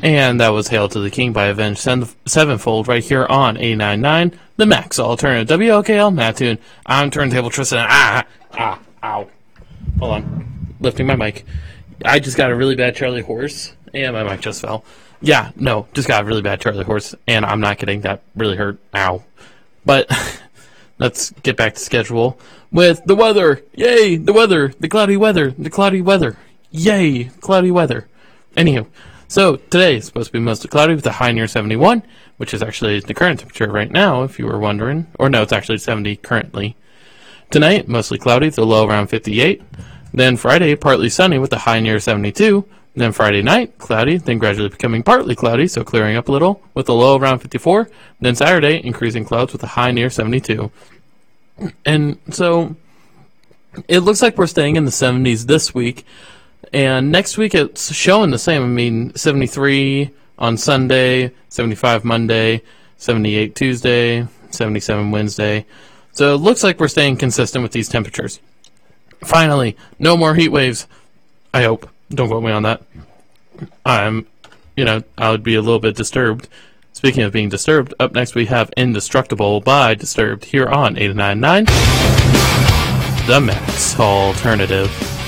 And that was Hail to the King by Avenged Sevenfold right here on 89.9, the Max Alternative. WLKL, Mattoon. I'm Turntable Tristan. Ow. Hold on. Lifting my mic. I just got a really bad Charlie horse, and my mic just fell. Yeah, no, just got a really bad Charlie horse, and I'm not kidding. That really hurt. Ow. But let's get back to schedule with the weather. Yay, the weather. The cloudy weather. The cloudy weather. Yay, cloudy weather. Anywho. So, today is supposed to be mostly cloudy with a high near 71, which is actually the current temperature right now, if you were wondering. Or no, it's actually 70 currently. Tonight, mostly cloudy with a low around 58. Then Friday, partly sunny with a high near 72. Then Friday night, cloudy, then gradually becoming partly cloudy, so clearing up a little, with a low around 54. Then Saturday, increasing clouds with a high near 72. And so, it looks like we're staying in the 70s this week. And next week it's showing the same. I mean, 73 on Sunday, 75 Monday, 78 Tuesday, 77 Wednesday. So it looks like we're staying consistent with these temperatures. Finally, no more heat waves. I hope. Don't quote me on that. I would be a little bit disturbed. Speaking of being disturbed, up next we have Indestructible by Disturbed here on 89.9, the Max Alternative.